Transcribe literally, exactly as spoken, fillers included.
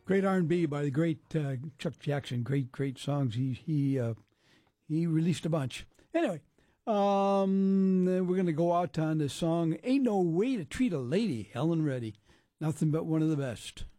Great R and B by the great uh, Chuck Jackson. Great, great songs. He he uh, he released a bunch. Anyway, um, we're going to go out on the song "Ain't No Way to Treat a Lady." Helen Reddy. Nothing but one of the best.